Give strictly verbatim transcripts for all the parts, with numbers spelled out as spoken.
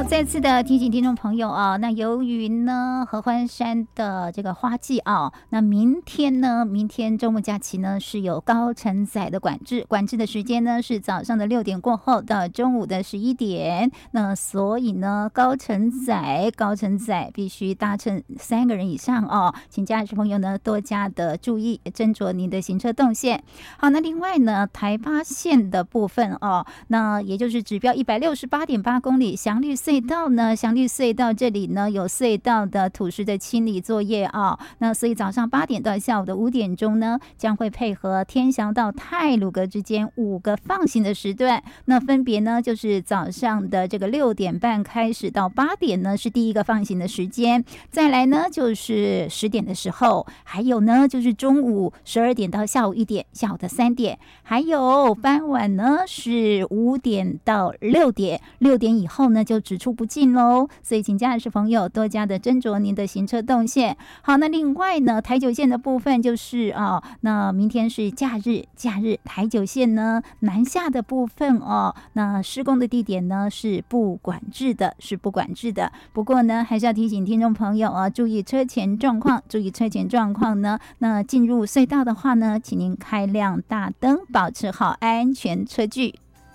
再次的提醒听众朋友啊，那由于呢合欢山的这个花季啊，那明天呢，明天周末假期呢是有高承载的管制，管制的时间呢是早上的六点过后到中午的十一点。那所以呢，高承载高承载必须搭乘三个人以上哦，请驾驶朋友呢多加的注意，斟酌您的行车动线。好，那另外呢，台八线的部分哦，那也就是指标一百六十八点八公里，祥绿隧道呢，祥绿隧道这里呢有隧道的土石的清理作业啊、哦，那所以早上八点到下午的五点钟呢，将会配合天祥到太鲁阁之间五个放行的时段，那分别呢就是早上的这个六点半开始到八点呢是第一个放行的时间，再来呢就是十点的时候，还有呢就是中午十二点到下午一点，下午的三点，还有傍晚呢是五点到六点，六点以后呢就只出不进喽，所以请驾驶朋友多加的斟酌您的行车动线。好，那另外呢，台九线的部分就是啊，那明天是假日，假日台九线呢南下的部分哦，那施工的地点呢是不管制的，是不管制的。不过呢，还是要提醒听众朋友啊，注意车前状况，注意车前状况呢。那进入隧道的话呢，请您开亮大灯，保持好安全车距。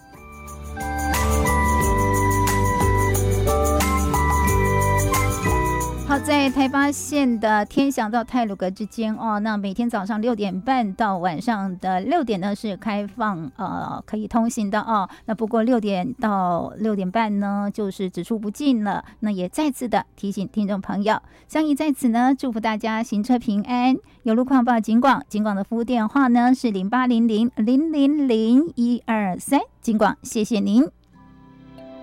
好，在台八线的天祥到太鲁阁之间哦，那每天早上六点半到晚上的六点呢是开放呃可以通行的哦。那不过六点到六点半呢就是只出不进了。那也再次的提醒听众朋友，相宜在此呢祝福大家行车平安。有路况报警广，警广的服务电话呢是零八零零零零零一二三，警广谢谢您。